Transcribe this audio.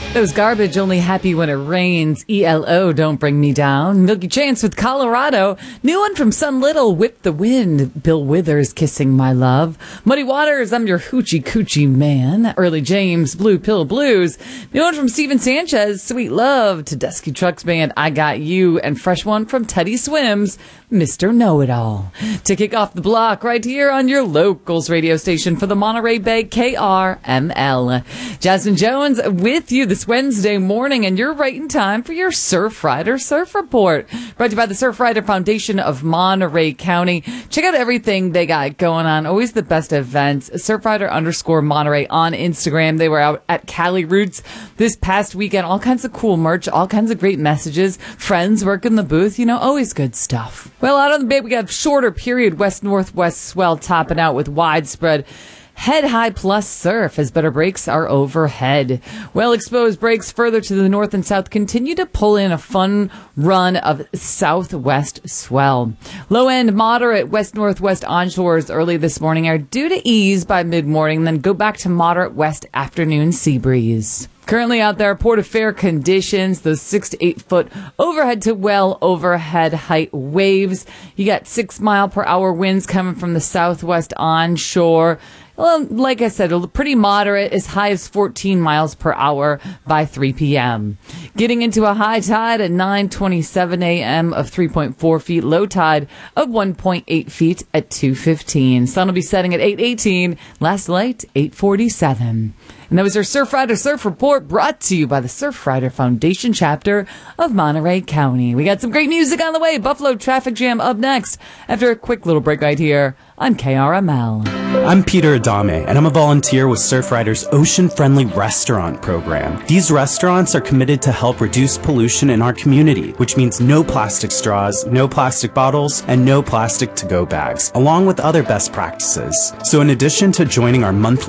Those garbage only happy when it rains. ELO, don't bring me down. Milky Chance with Colorado. New one from Sun Little, Whip the Wind. Bill Withers, Kissing My Love. Muddy Waters, I'm Your Hoochie Coochie Man. Early James, Blue Pill Blues. New one from Steven Sanchez, Sweet Love. Tedeschi Trucks Band, I Got You. And fresh one from Teddy Swims, Mr. Know-It-All. To kick off the block right here on your locals radio station for the Monterey Bay, KRML. Jasmine Jones with you this Wednesday morning, and you're right in time for your Surfrider Surf Report. Brought to you by the Surfrider Foundation of Monterey County. Check out everything they got going on. Always the best events. Surfrider_Monterey on Instagram. They were out at Cali Roots this past weekend. All kinds of cool merch, all kinds of great messages. Friends working the booth, always good stuff. Well, out on the bay, we got shorter period west-northwest swell topping out with widespread head-high plus surf as better breaks are overhead. Well-exposed breaks further to the north and south continue to pull in a fun run of southwest swell. Low-end moderate west-northwest onshores early this morning are due to ease by mid-morning, then go back to moderate west afternoon sea breeze. Currently out there, port of fair conditions, those 6 to 8 foot overhead to well overhead height waves. You got 6 mile per hour winds coming from the southwest onshore. Well, like I said, pretty moderate, as high as 14 miles per hour by 3 p.m. Getting into a high tide at 9:27 a.m. of 3.4 feet, low tide of 1.8 feet at 2:15. Sun will be setting at 8:18, last light 8:47. And that was our Surfrider Surf Report, brought to you by the Surfrider Foundation chapter of Monterey County. We got some great music on the way. Buffalo Traffic Jam up next after a quick little break right here on KRML. I'm Peter Adame, and I'm a volunteer with Surfrider's Ocean-Friendly Restaurant program. These restaurants are committed to help reduce pollution in our community, which means no plastic straws, no plastic bottles, and no plastic to-go bags, along with other best practices. So in addition to joining our monthly